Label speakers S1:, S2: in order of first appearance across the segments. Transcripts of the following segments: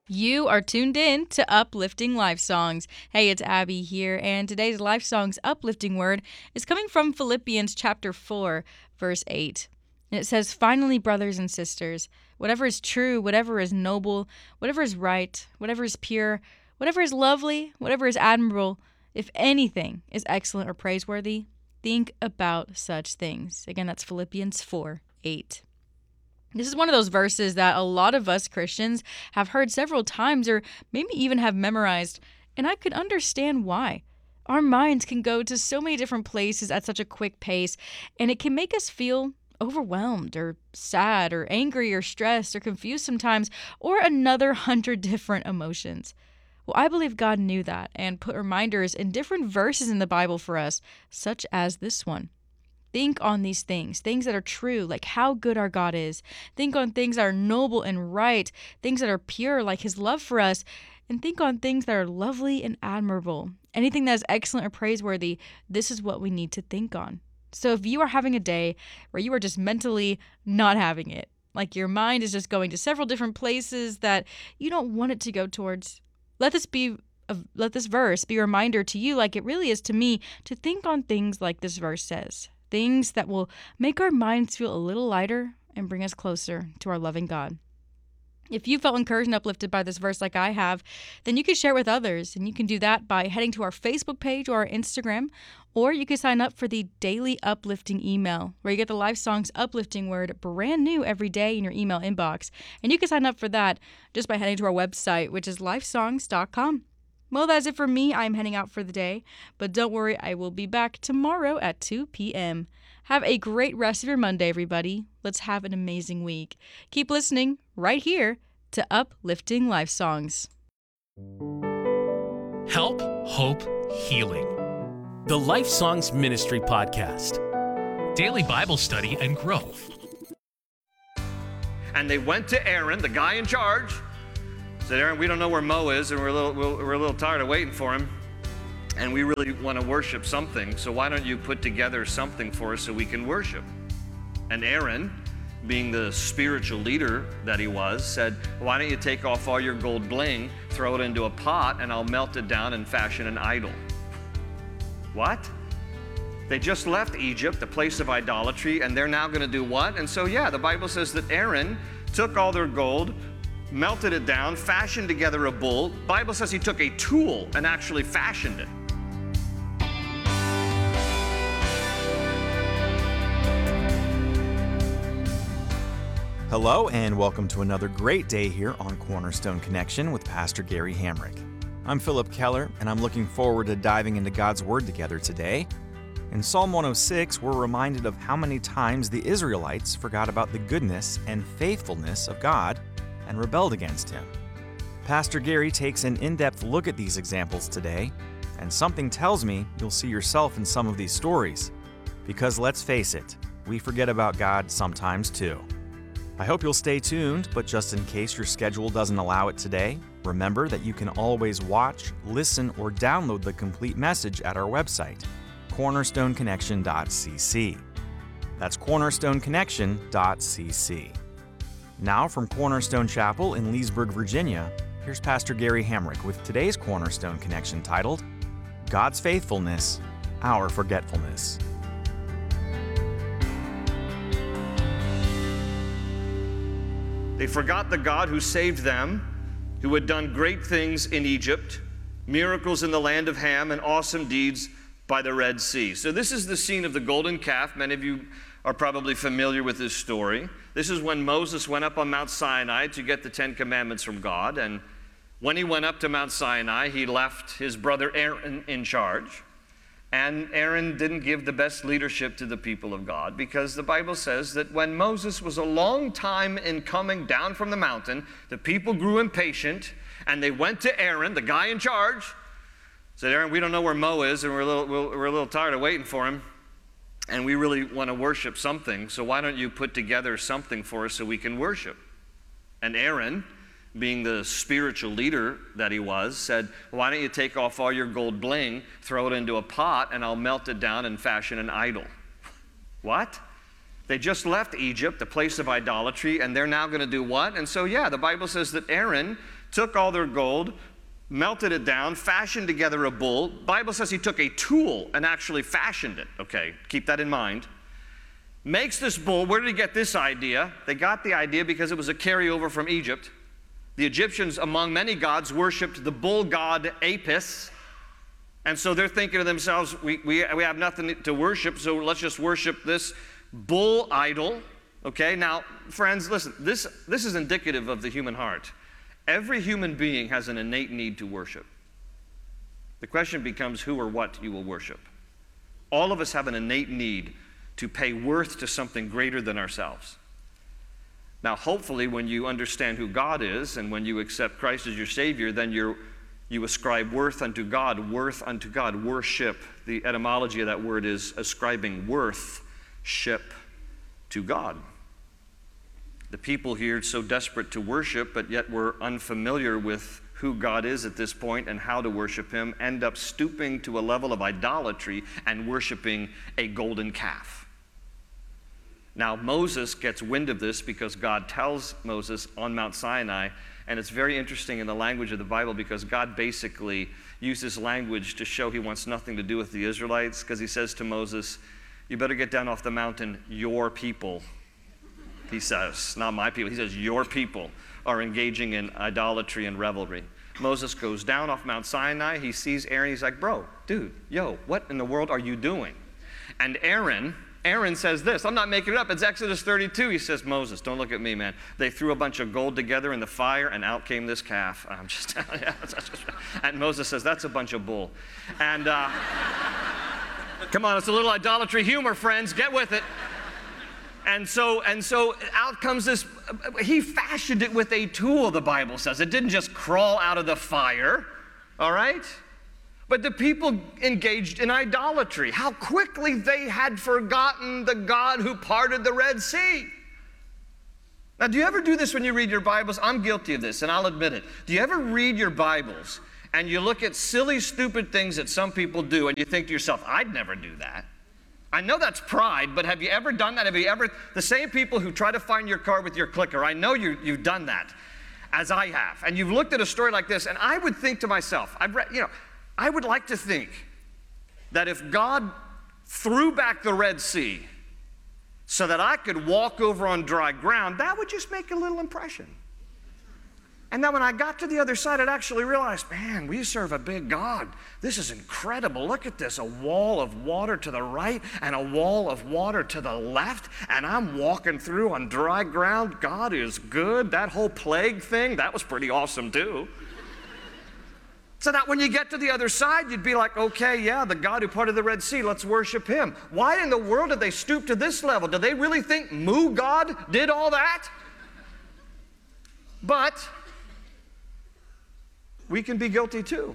S1: You are tuned in to Uplifting Life Songs. Hey, it's Abby here, and today's Life Songs uplifting word is coming from Philippians chapter 4, verse 8. And it says, "Finally, brothers and sisters, whatever is true, whatever is noble, whatever is right, whatever is pure, whatever is lovely, whatever is admirable, if anything is excellent or praiseworthy, think about such things." Again, that's Philippians 4, 8. This is one of those verses that a lot of us Christians have heard several times or maybe even have memorized, and I could understand why. Our minds can go to so many different places at such a quick pace, and it can make us feel overwhelmed or sad or angry or stressed or confused sometimes, or another 100 different emotions. Well, I believe God knew that and put reminders in different verses in the Bible for us, such as this one. Think on these things that are true, like how good our God is. Think on things that are noble and right, things that are pure, like his love for us. And think on things that are lovely and admirable. Anything that is excellent or praiseworthy, this is what we need to think on. So if you are having a day where you are just mentally not having it, like your mind is just going to several different places that you don't want it to go towards, let this verse be a reminder to you, like it really is to me, to think on things like this verse says. Things that will make our minds feel a little lighter and bring us closer to our loving God. If you felt encouraged and uplifted by this verse like I have, then you can share it with others. And you can do that by heading to our Facebook page or our Instagram, or you can sign up for the daily uplifting email, where you get the Life Songs uplifting word brand new every day in your email inbox. And you can sign up for that just by heading to our website, which is lifesongs.com. Well, that's it for me. I'm heading out for the day, but don't worry, I will be back tomorrow at 2 p.m. Have a great rest of your Monday, everybody. Let's have an amazing week. Keep listening right here to Uplifting Life Songs.
S2: Help, Hope, Healing. The Life Songs Ministry Podcast. Daily Bible study and growth.
S3: And they went to Aaron, the guy in charge. Said, "Aaron, we don't know where Mo is, and we're a little tired of waiting for him, and we really want to worship something. So why don't you put together something for us so we can worship?" And Aaron, being the spiritual leader that he was, said, "Why don't you take off all your gold bling, throw it into a pot, and I'll melt it down and fashion an idol." What? They just left Egypt, the place of idolatry, and they're now going to do what? And so, the Bible says that Aaron took all their gold, melted it down, fashioned together a bull. Bible says he took a tool and actually fashioned it.
S4: Hello and welcome to another great day here on Cornerstone Connection with Pastor Gary Hamrick. I'm Philip Keller, and I'm looking forward to diving into God's Word together today. In Psalm 106, we're reminded of how many times the Israelites forgot about the goodness and faithfulness of God and rebelled against him. Pastor Gary takes an in-depth look at these examples today, and something tells me you'll see yourself in some of these stories. Because let's face it, we forget about God sometimes too. I hope you'll stay tuned, but just in case your schedule doesn't allow it today, remember that you can always watch, listen, or download the complete message at our website, cornerstoneconnection.cc. That's cornerstoneconnection.cc. Now from Cornerstone Chapel in Leesburg, Virginia, here's Pastor Gary Hamrick with today's Cornerstone Connection titled, God's Faithfulness, Our Forgetfulness.
S3: They forgot the God who saved them, who had done great things in Egypt, miracles in the land of Ham, and awesome deeds by the Red Sea. So this is the scene of the golden calf. Many of you are probably familiar with this story. This is when Moses went up on Mount Sinai to get the Ten Commandments from God. And when he went up to Mount Sinai, he left his brother Aaron in charge. And Aaron didn't give the best leadership to the people of God, because the Bible says that when Moses was a long time in coming down from the mountain, the people grew impatient, and they went to Aaron, the guy in charge. Said, "Aaron, we don't know where Mo is, and we're a little tired of waiting for him, and we really want to worship something. So why don't you put together something for us so we can worship?" And Aaron, being the spiritual leader that he was, said, "Why don't you take off all your gold bling, throw it into a pot, and I'll melt it down and fashion an idol." What? They just left Egypt, the place of idolatry, and they're now going to do what? And so, yeah, the Bible says that Aaron took all their gold, melted it down, fashioned together a bull. Bible says he took a tool and actually fashioned it. Okay, keep that in mind. Makes this bull. Where did he get this idea? They got the idea because it was a carryover from Egypt. The Egyptians, among many gods, worshipped the bull god Apis. And so they're thinking to themselves, we have nothing to worship, so let's just worship this bull idol. Okay, now, friends, listen, this is indicative of the human heart. Every human being has an innate need to worship. The question becomes who or what you will worship. All of us have an innate need to pay worth to something greater than ourselves. Now, hopefully, when you understand who God is and when you accept Christ as your Savior, then you ascribe worth unto God, worship. The etymology of that word is ascribing worth-ship to God. The people here so desperate to worship, but yet were unfamiliar with who God is at this point and how to worship Him, end up stooping to a level of idolatry and worshiping a golden calf. Now, Moses gets wind of this because God tells Moses on Mount Sinai, and it's very interesting in the language of the Bible because God basically uses language to show He wants nothing to do with the Israelites, because He says to Moses, you better get down off the mountain, your people. He says, not my people. He says, your people are engaging in idolatry and revelry. Moses goes down off Mount Sinai. He sees Aaron. He's like, bro, dude, what in the world are you doing? And Aaron says this. I'm not making it up. It's Exodus 32. He says, Moses, don't look at me, man. They threw a bunch of gold together in the fire, and out came this calf. I'm just telling you. And Moses says, that's a bunch of bull. And come on, it's a little idolatry humor, friends. Get with it. And so out comes this, he fashioned it with a tool, the Bible says. It didn't just crawl out of the fire, all right? But the people engaged in idolatry. How quickly they had forgotten the God who parted the Red Sea. Now, do you ever do this when you read your Bibles? I'm guilty of this, and I'll admit it. Do you ever read your Bibles and you look at silly, stupid things that some people do, and you think to yourself, I'd never do that? I know that's pride, but have you ever done that? Have you ever, the same people who try to find your car with your clicker, I know you've done that, as I have. And you've looked at a story like this, and I would think to myself, I would like to think that if God threw back the Red Sea so that I could walk over on dry ground, that would just make a little impression. And then when I got to the other side, I'd actually realized, man, we serve a big God. This is incredible. Look at this, a wall of water to the right and a wall of water to the left, and I'm walking through on dry ground. God is good. That whole plague thing, that was pretty awesome too. So that when you get to the other side, you'd be like, okay, yeah, the God who parted the Red Sea, let's worship Him. Why in the world did they stoop to this level? Do they really think Moo God did all that? But we can be guilty too.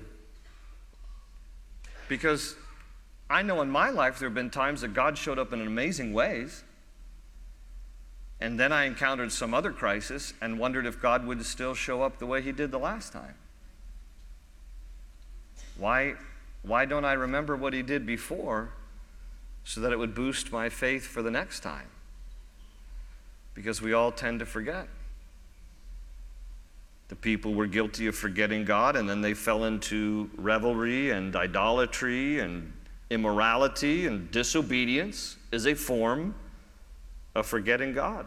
S3: Because I know in my life there have been times that God showed up in amazing ways, and then I encountered some other crisis and wondered if God would still show up the way He did the last time. Why don't I remember what He did before so that it would boost my faith for the next time? Because we all tend to forget. The people were guilty of forgetting God, and then they fell into revelry and idolatry and immorality, and disobedience is a form of forgetting God.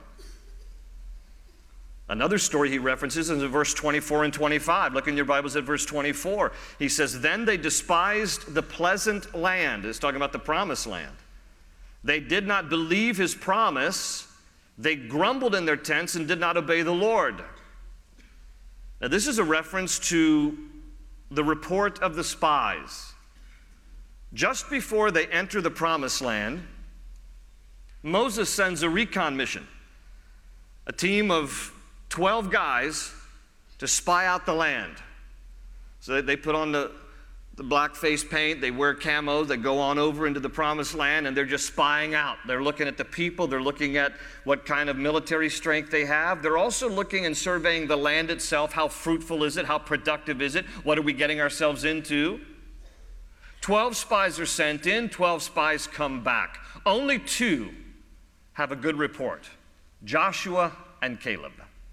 S3: Another story he references is in verse 24 and 25. Look in your Bibles at verse 24. He says, then they despised the pleasant land. It's talking about the promised land. They did not believe His promise. They grumbled in their tents and did not obey the Lord. Now, this is a reference to the report of the spies. Just before they enter the promised land, Moses sends a recon mission, a team of 12 guys to spy out the land. So they put on the black face paint, they wear camo, they go on over into the promised land, and they're just spying out. They're looking at the people, they're looking at what kind of military strength they have. They're also looking and surveying the land itself. How fruitful is it? How productive is it? What are we getting ourselves into? 12 spies are sent in, 12 spies come back. Only 2 have a good report. Joshua and Caleb.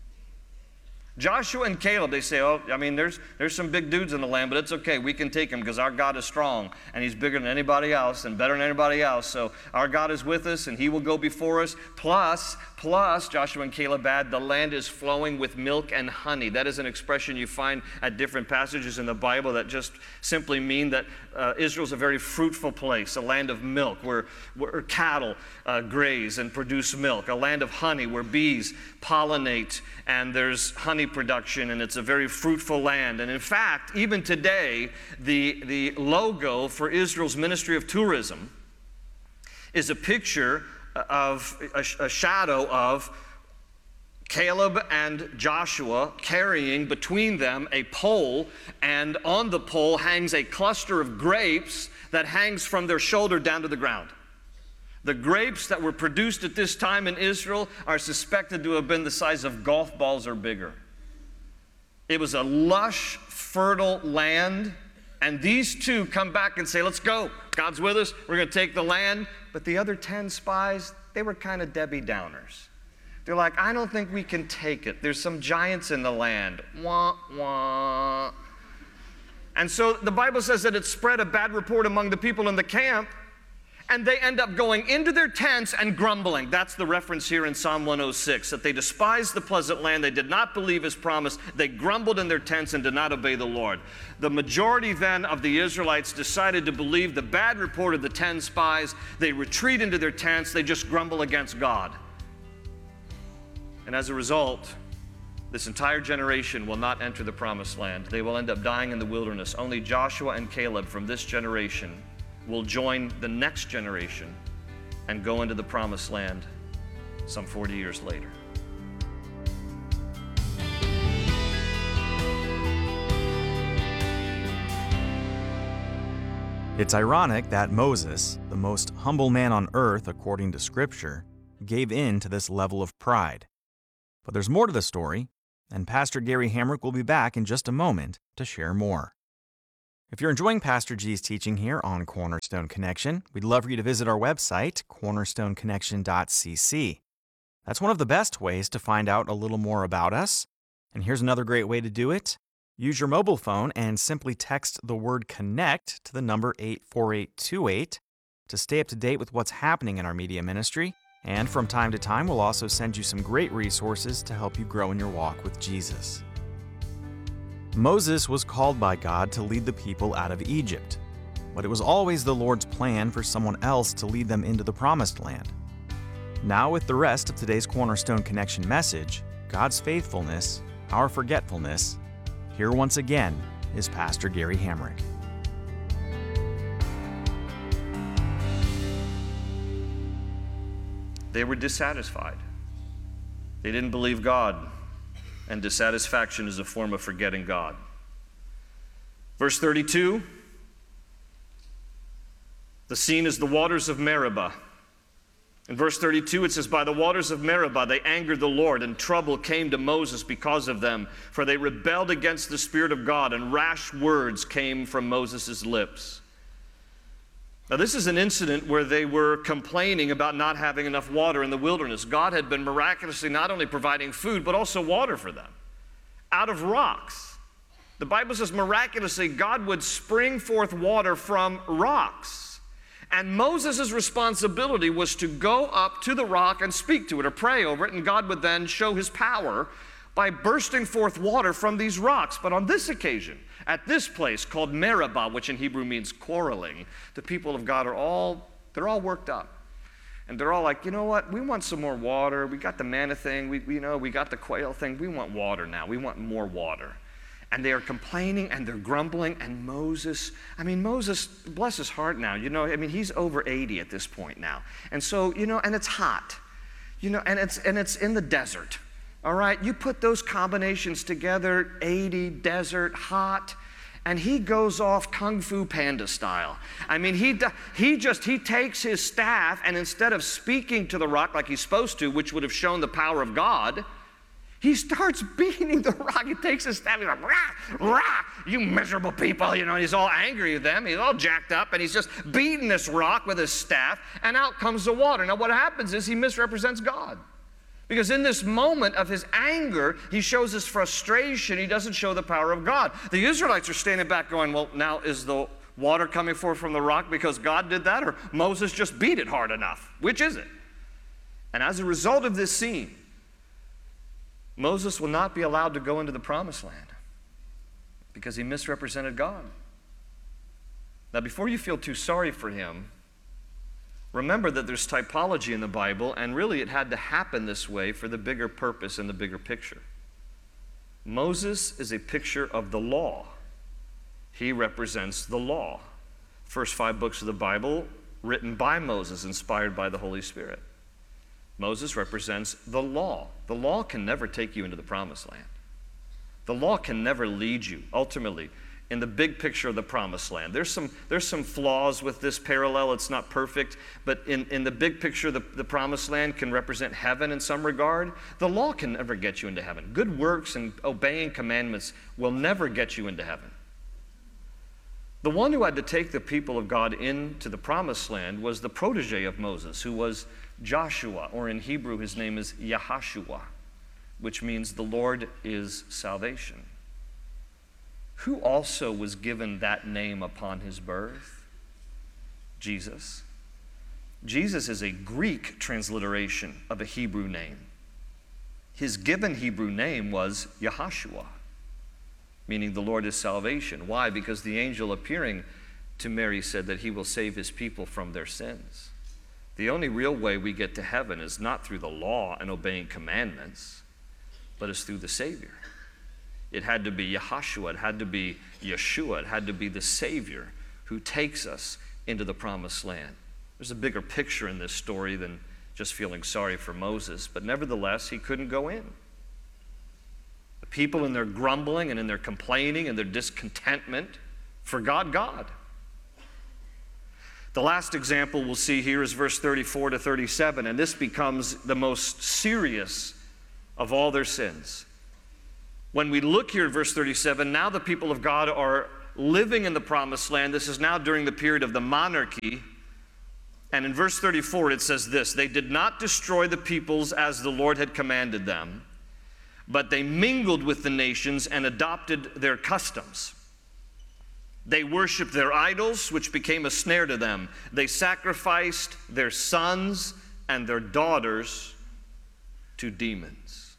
S3: Joshua and Caleb, they say, oh, I mean, there's some big dudes in the land, but it's okay. We can take them because our God is strong, and he's bigger than anybody else and better than anybody else. So our God is with us, and he will go before us. Plus, Joshua and Caleb add, the land is flowing with milk and honey. That is an expression you find at different passages in the Bible that just simply mean that Israel's a very fruitful place, a land of milk where cattle graze and produce milk, a land of honey where bees pollinate and there's honey production, and it's a very fruitful land. And in fact, even today, the logo for Israel's Ministry of Tourism is a picture of a shadow of Caleb and Joshua carrying between them a pole, and on the pole hangs a cluster of grapes that hangs from their shoulder down to the ground. The grapes that were produced at this time in Israel are suspected to have been the size of golf balls or bigger. It was a lush, fertile land, and these two come back and say, let's go. God's with us. We're going to take the land. But the other 10 spies, they were kind of Debbie Downers. They're like, I don't think we can take it. There's some giants in the land. Wah, wah. And so the Bible says that it spread a bad report among the people in the camp, and they end up going into their tents and grumbling. That's the reference here in Psalm 106, that they despised the pleasant land. They did not believe his promise. They grumbled in their tents and did not obey the Lord. The majority then of the Israelites decided to believe the bad report of the 10 spies. They retreat into their tents. They just grumble against God. And as a result, this entire generation will not enter the promised land. They will end up dying in the wilderness. Only Joshua and Caleb from this generation will join the next generation and go into the promised land some 40 years later.
S4: It's ironic that Moses, the most humble man on earth according to Scripture, gave in to this level of pride. But there's more to the story, and Pastor Gary Hamrick will be back in just a moment to share more. If you're enjoying Pastor G's teaching here on Cornerstone Connection, we'd love for you to visit our website, cornerstoneconnection.cc. That's one of the best ways to find out a little more about us. And here's another great way to do it. Use your mobile phone and simply text the word CONNECT to the number 84828 to stay up to date with what's happening in our media ministry. And from time to time, we'll also send you some great resources to help you grow in your walk with Jesus. Moses was called by God to lead the people out of Egypt, but it was always the Lord's plan for someone else to lead them into the Promised Land. Now, with the rest of today's Cornerstone Connection message, God's faithfulness, our forgetfulness, here once again is Pastor Gary Hamrick.
S3: They were dissatisfied. They didn't believe God. And dissatisfaction is a form of forgetting God. Verse 32, the scene is the waters of Meribah. In verse 32, it says, by the waters of Meribah they angered the Lord, and trouble came to Moses because of them, for they rebelled against the Spirit of God, and rash words came from Moses' lips. Now, this is an incident where they were complaining about not having enough water in the wilderness. God had been miraculously not only providing food, but also water for them out of rocks. The Bible says miraculously God would spring forth water from rocks. And Moses' responsibility was to go up to the rock and speak to it or pray over it, and God would then show his power by bursting forth water from these rocks. But on this occasion, at this place called Meribah, which in Hebrew means quarreling, the people of God they're all worked up. And they're all like, you know what? We want some more water. We got the manna thing. We got the quail thing. We want water now. We want more water. And they are complaining and they're grumbling. And Moses, bless his heart now. He's over 80 at this point now. And so, and it's hot. And it's in the desert. All right, you put those combinations together, 80, desert, hot, and he goes off Kung Fu Panda style. He takes his staff, and instead of speaking to the rock like he's supposed to, which would have shown the power of God, He starts beating the rock. He takes a staff. He's like, rah, rah, you miserable people. You know, and he's all angry with them. He's all jacked up, and he's just beating this rock with his staff, and out comes the water. Now, what happens is he misrepresents God. Because in this moment of his anger, he shows his frustration. He doesn't show the power of God. The Israelites are standing back going, well, now is the water coming forth from the rock because God did that, or Moses just beat it hard enough? Which is it? And as a result of this scene, Moses will not be allowed to go into the promised land because he misrepresented God. Now, before you feel too sorry for him, remember that there's typology in the Bible, and really it had to happen this way for the bigger purpose and the bigger picture. Moses is a picture of the law. He represents the law. First 5 books of the Bible written by Moses, inspired by the Holy Spirit. Moses represents the law. The law can never take you into the promised land. The law can never lead you, ultimately, in the big picture of the promised land. There's some flaws with this parallel. It's not perfect, but in the big picture, the promised land can represent heaven in some regard. The law can never get you into heaven. Good works and obeying commandments will never get you into heaven. The one who had to take the people of God into the promised land was the protege of Moses, who was Joshua, or in Hebrew his name is Yahashua, which means the Lord is salvation. Who also was given that name upon his birth? Jesus. Jesus is a Greek transliteration of a Hebrew name. His given Hebrew name was Yahashua, meaning the Lord is salvation. Why? Because the angel appearing to Mary said that he will save his people from their sins. The only real way we get to heaven is not through the law and obeying commandments, but is through the Savior. It had to be Yahashua, it had to be Yeshua, it had to be the Savior who takes us into the promised land. There's a bigger picture in this story than just feeling sorry for Moses, but nevertheless, he couldn't go in. The people in their grumbling and in their complaining and their discontentment forgot God. The last example we'll see here is verse 34 to 37, and this becomes the most serious of all their sins. When we look here at verse 37, now the people of God are living in the promised land. This is now during the period of the monarchy. And in verse 34 it says this: they did not destroy the peoples as the Lord had commanded them, but they mingled with the nations and adopted their customs. They worshiped their idols, which became a snare to them. They sacrificed their sons and their daughters to demons.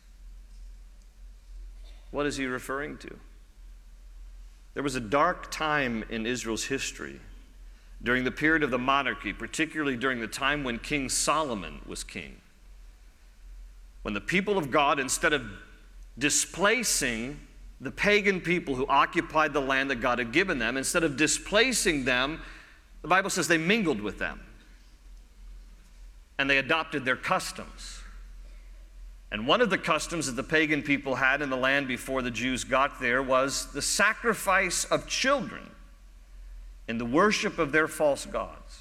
S3: What is he referring to? There was a dark time in Israel's history during the period of the monarchy, particularly during the time when King Solomon was king, when the people of God, instead of displacing the pagan people who occupied the land that God had given them, instead of displacing them, the Bible says they mingled with them and they adopted their customs. And one of the customs that the pagan people had in the land before the Jews got there was the sacrifice of children in the worship of their false gods.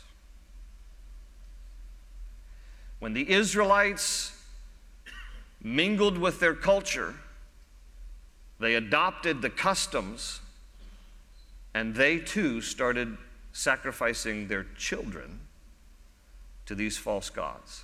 S3: When the Israelites mingled with their culture, they adopted the customs, and they too started sacrificing their children to these false gods.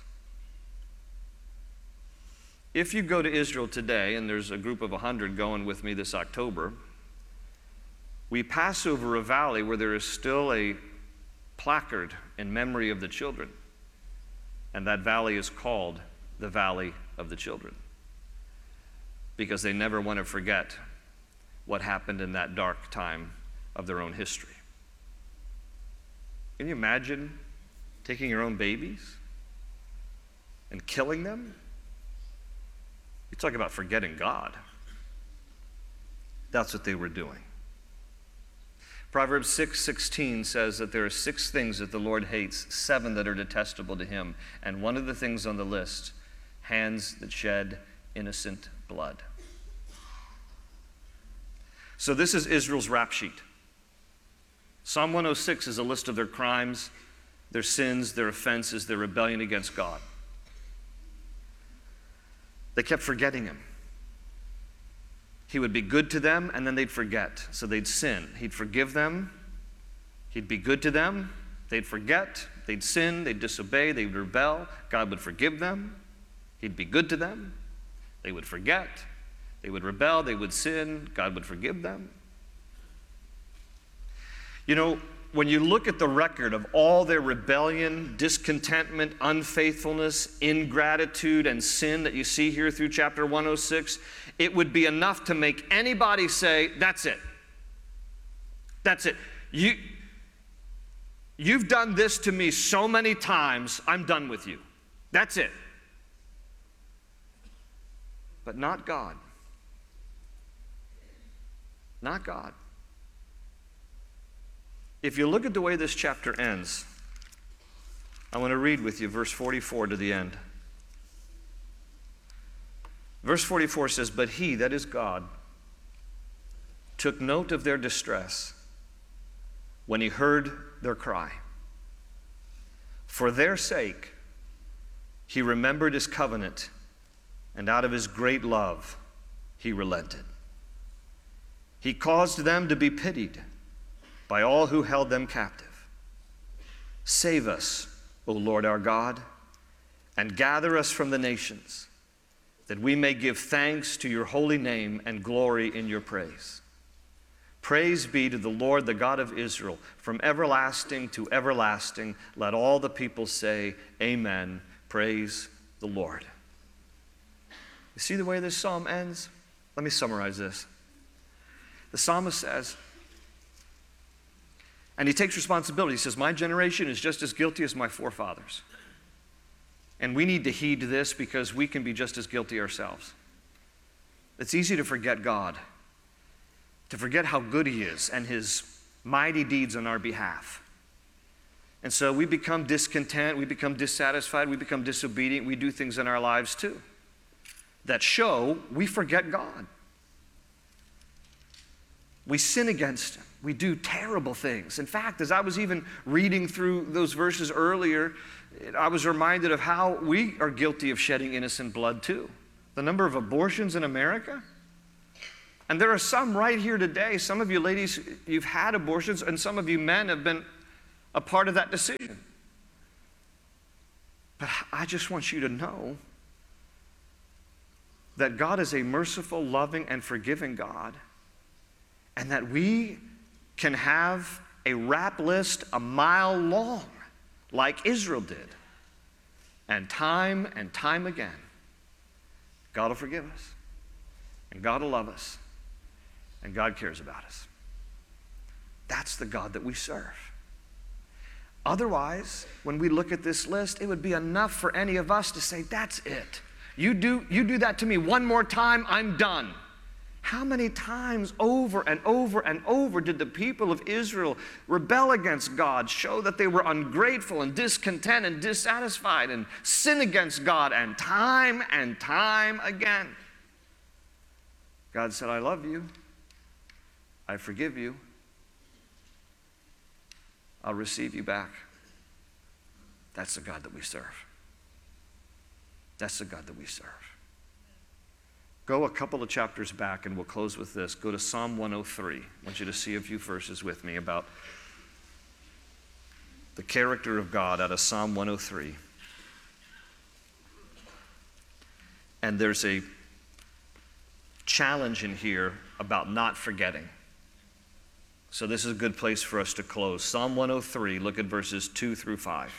S3: If you go to Israel today, and there's a group of 100 going with me this October, we pass over a valley where there is still a placard in memory of the children, and that valley is called the Valley of the Children, because they never want to forget what happened in that dark time of their own history. Can you imagine taking your own babies and killing them? You talk about forgetting God. That's what they were doing. Proverbs 6:16 says that there are 6 things that the Lord hates, 7 that are detestable to him, and one of the things on the list, hands that shed innocent blood. So this is Israel's rap sheet. Psalm 106 is a list of their crimes, their sins, their offenses, their rebellion against God. They kept forgetting him. He would be good to them, and then they'd forget. So they'd sin. He'd forgive them. He'd be good to them. They'd forget. They'd sin. They'd disobey. They'd rebel. God would forgive them. He'd be good to them. They would forget. They would rebel. They would sin. God would forgive them. You know, when you look at the record of all their rebellion, discontentment, unfaithfulness, ingratitude, and sin that you see here through chapter 106, it would be enough to make anybody say, that's it. That's it. You've done this to me so many times, I'm done with you. That's it. But not God. Not God. If you look at the way this chapter ends, I want to read with you verse 44 to the end. Verse 44 says, "But he," that is God, "took note of their distress when he heard their cry. For their sake, he remembered his covenant, and out of his great love, he relented. He caused them to be pitied by all who held them captive. Save us, O Lord our God, and gather us from the nations, that we may give thanks to your holy name and glory in your praise. Praise be to the Lord, the God of Israel, from everlasting to everlasting. Let all the people say, Amen. Praise the Lord." You see the way this psalm ends? Let me summarize this. The psalmist says, and he takes responsibility. He says, my generation is just as guilty as my forefathers. And we need to heed this because we can be just as guilty ourselves. It's easy to forget God, to forget how good he is and his mighty deeds on our behalf. And so we become discontent, we become dissatisfied, we become disobedient, we do things in our lives too that show we forget God. We sin against him. We do terrible things. In fact, as I was even reading through those verses earlier, I was reminded of how we are guilty of shedding innocent blood too. The number of abortions in America. And there are some right here today, some of you ladies, you've had abortions, and some of you men have been a part of that decision. But I just want you to know that God is a merciful, loving, and forgiving God, and that we can have a rap list a mile long, like Israel did. And time again, God will forgive us, and God will love us, and God cares about us. That's the God that we serve. Otherwise, when we look at this list, it would be enough for any of us to say, that's it. You do that to me one more time, I'm done. How many times over and over and over did the people of Israel rebel against God, show that they were ungrateful and discontent and dissatisfied and sin against God, and time again? God said, I love you. I forgive you. I'll receive you back. That's the God that we serve. That's the God that we serve. Go a couple of chapters back, and we'll close with this. Go to Psalm 103. I want you to see a few verses with me about the character of God out of Psalm 103. And there's a challenge in here about not forgetting. So this is a good place for us to close. Psalm 103, look at verses 2 through 5.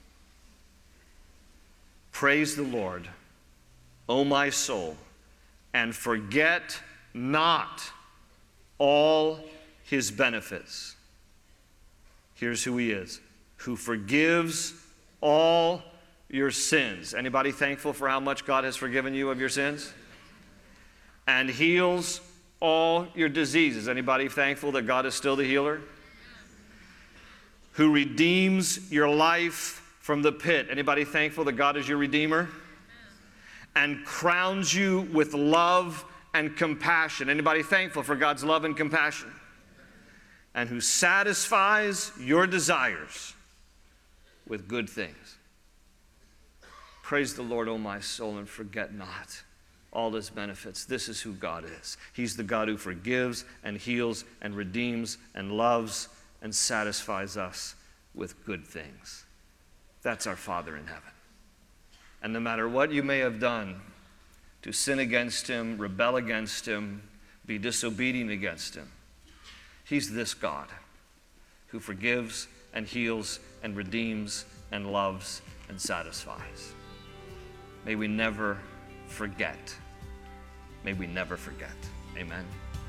S3: Praise the Lord, O my soul, and forget not all his benefits. Here's who he is, who forgives all your sins. Anybody thankful for how much God has forgiven you of your sins? And heals all your diseases. Anybody thankful that God is still the healer? Who redeems your life from the pit. Anybody thankful that God is your redeemer? And crowns you with love and compassion. Anybody thankful for God's love and compassion? And who satisfies your desires with good things. Praise the Lord, O my soul, and forget not all his benefits. This is who God is. He's the God who forgives and heals and redeems and loves and satisfies us with good things. That's our Father in heaven. And no matter what you may have done to sin against him, rebel against him, be disobedient against him, he's this God who forgives and heals and redeems and loves and satisfies. May we never forget. May we never forget. Amen.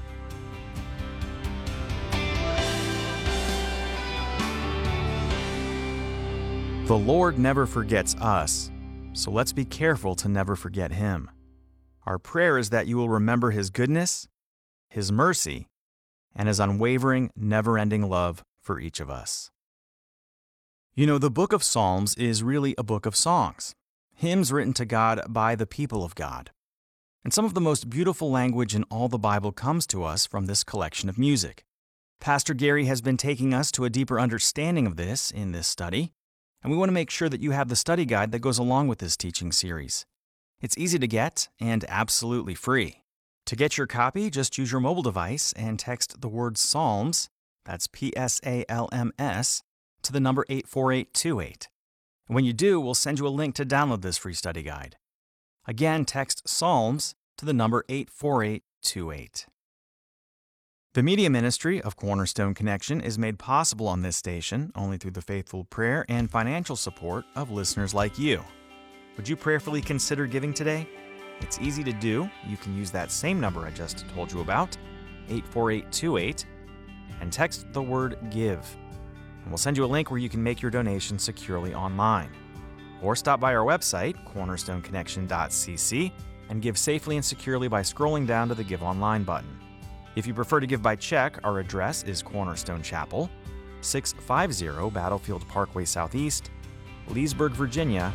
S4: The Lord never forgets us, so let's be careful to never forget him. Our prayer is that you will remember his goodness, his mercy, and his unwavering, never-ending love for each of us. You know, the book of Psalms is really a book of songs, hymns written to God by the people of God. And some of the most beautiful language in all the Bible comes to us from this collection of music. Pastor Gary has been taking us to a deeper understanding of this in this study, and we want to make sure that you have the study guide that goes along with this teaching series. It's easy to get and absolutely free. To get your copy, just use your mobile device and text the word Psalms, that's Psalms, to the number 84828. And when you do, we'll send you a link to download this free study guide. Again, text Psalms to the number 84828. The media ministry of Cornerstone Connection is made possible on this station only through the faithful prayer and financial support of listeners like you. Would you prayerfully consider giving today? It's easy to do. You can use that same number I just told you about, 84828, and text the word GIVE. And we'll send you a link where you can make your donation securely online. Or stop by our website, cornerstoneconnection.cc, and give safely and securely by scrolling down to the Give Online button. If you prefer to give by check, our address is Cornerstone Chapel, 650 Battlefield Parkway Southeast, Leesburg, Virginia,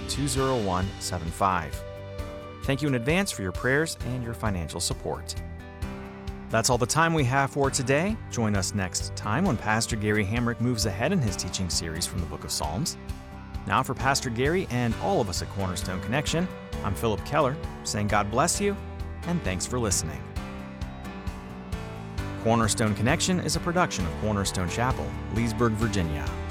S4: 20175. Thank you in advance for your prayers and your financial support. That's all the time we have for today. Join us next time when Pastor Gary Hamrick moves ahead in his teaching series from the book of Psalms. Now for Pastor Gary and all of us at Cornerstone Connection, I'm Philip Keller, saying God bless you and thanks for listening. Cornerstone Connection is a production of Cornerstone Chapel, Leesburg, Virginia.